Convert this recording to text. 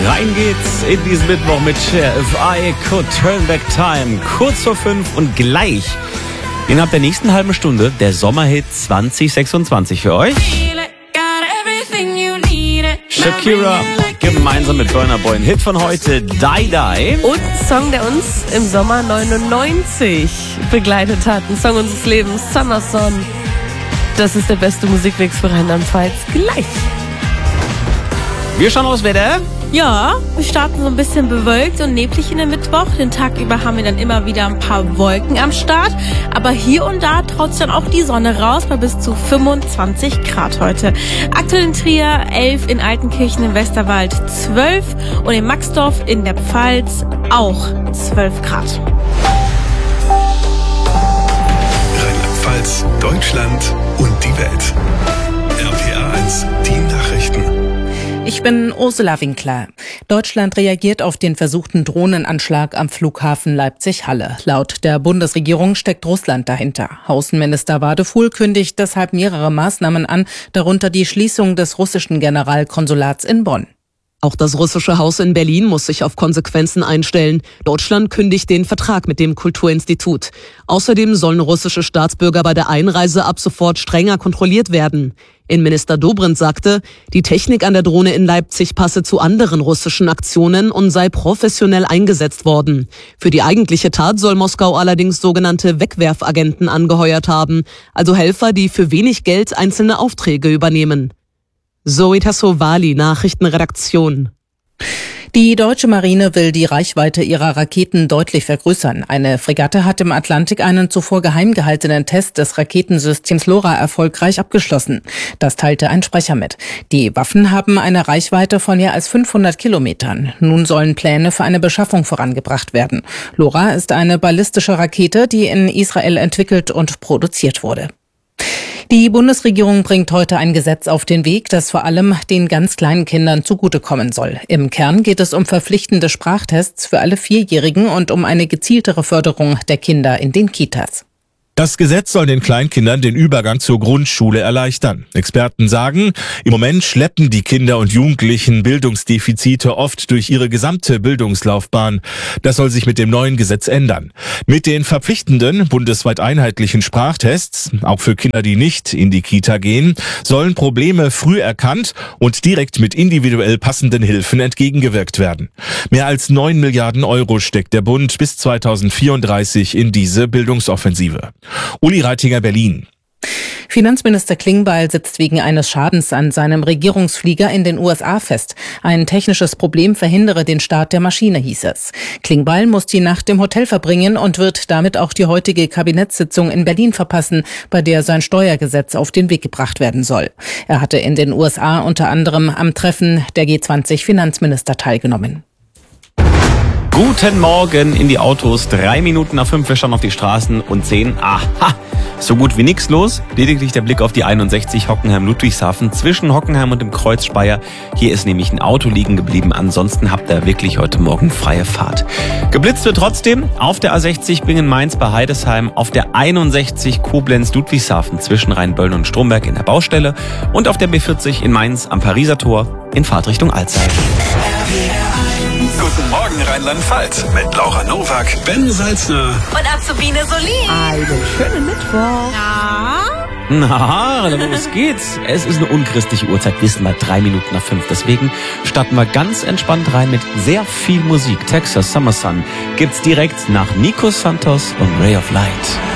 Rein geht's in diesen Mittwoch mit Cher, If I Could Turn Back Time. Kurz vor 5 und gleich innerhalb der nächsten halben Stunde der Sommerhit 2026 für euch. Shakira gemeinsam mit Burna Boy, ein Hit von heute, Die Die. Und ein Song, der uns im Sommer 99 begleitet hat. Ein Song unseres Lebens, Summer Son. Das ist der beste Musikmix für Rheinland-Pfalz. Gleich. Wir schauen aufs Wetter. Ja, wir starten so ein bisschen bewölkt und neblig in den Mittwoch. Den Tag über haben wir dann immer wieder ein paar Wolken am Start. Aber hier und da traut sich dann auch die Sonne raus bei bis zu 25 Grad heute. Aktuell in Trier 11, in Altenkirchen im Westerwald 12 und in Maxdorf in der Pfalz auch 12 Grad. Rheinland-Pfalz, Deutschland und die Welt. RPA 1, die Nachrichten. Ich bin Ursula Winkler. Deutschland reagiert auf den versuchten Drohnenanschlag am Flughafen Leipzig-Halle. Laut der Bundesregierung steckt Russland dahinter. Außenminister Wadefuhl kündigt deshalb mehrere Maßnahmen an, darunter die Schließung des russischen Generalkonsulats in Bonn. Auch das russische Haus in Berlin muss sich auf Konsequenzen einstellen. Deutschland kündigt den Vertrag mit dem Kulturinstitut. Außerdem sollen russische Staatsbürger bei der Einreise ab sofort strenger kontrolliert werden. Innenminister Dobrindt sagte, die Technik an der Drohne in Leipzig passe zu anderen russischen Aktionen und sei professionell eingesetzt worden. Für die eigentliche Tat soll Moskau allerdings sogenannte Wegwerfagenten angeheuert haben, also Helfer, die für wenig Geld einzelne Aufträge übernehmen. Zoe Tassovali, Nachrichtenredaktion. Die deutsche Marine will die Reichweite ihrer Raketen deutlich vergrößern. Eine Fregatte hat im Atlantik einen zuvor geheim gehaltenen Test des Raketensystems LoRa erfolgreich abgeschlossen. Das teilte ein Sprecher mit. Die Waffen haben eine Reichweite von mehr als 500 Kilometern. Nun sollen Pläne für eine Beschaffung vorangebracht werden. LoRa ist eine ballistische Rakete, die in Israel entwickelt und produziert wurde. Die Bundesregierung bringt heute ein Gesetz auf den Weg, das vor allem den ganz kleinen Kindern zugutekommen soll. Im Kern geht es um verpflichtende Sprachtests für alle Vierjährigen und um eine gezieltere Förderung der Kinder in den Kitas. Das Gesetz soll den Kleinkindern den Übergang zur Grundschule erleichtern. Experten sagen, im Moment schleppen die Kinder und Jugendlichen Bildungsdefizite oft durch ihre gesamte Bildungslaufbahn. Das soll sich mit dem neuen Gesetz ändern. Mit den verpflichtenden, bundesweit einheitlichen Sprachtests, auch für Kinder, die nicht in die Kita gehen, sollen Probleme früh erkannt und direkt mit individuell passenden Hilfen entgegengewirkt werden. Mehr als 9 Milliarden Euro steckt der Bund bis 2034 in diese Bildungsoffensive. Uli Reitinger, Berlin. Finanzminister Klingbeil sitzt wegen eines Schadens an seinem Regierungsflieger in den USA fest. Ein technisches Problem verhindere den Start der Maschine, hieß es. Klingbeil muss die Nacht im Hotel verbringen und wird damit auch die heutige Kabinettssitzung in Berlin verpassen, bei der sein Steuergesetz auf den Weg gebracht werden soll. Er hatte in den USA unter anderem am Treffen der G20-Finanzminister teilgenommen. Guten Morgen in die Autos. 3 Minuten nach 5, wir schauen auf die Straßen und sehen, aha, so gut wie nichts los. Lediglich der Blick auf die 61 Hockenheim-Ludwigshafen zwischen Hockenheim und dem Kreuz Speyer. Hier ist nämlich ein Auto liegen geblieben. Ansonsten habt ihr wirklich heute Morgen freie Fahrt. Geblitzt wird trotzdem auf der A60 Bingen-Mainz bei Heidesheim, auf der 61 Koblenz-Ludwigshafen zwischen Rheinböllen und Stromberg in der Baustelle und auf der B40 in Mainz am Pariser Tor in Fahrtrichtung Alzey. Guten Morgen Rheinland-Pfalz mit Laura Nowak, Ben Salzner Und Azubine Solin. Einen schönen Mittwoch. Na, los geht's. Es ist eine unchristliche Uhrzeit, wissen wir, 3 Minuten nach 5. Deswegen starten wir ganz entspannt rein mit sehr viel Musik. Texas Summer Sun gibt's direkt nach Nico Santos und Ray of Light.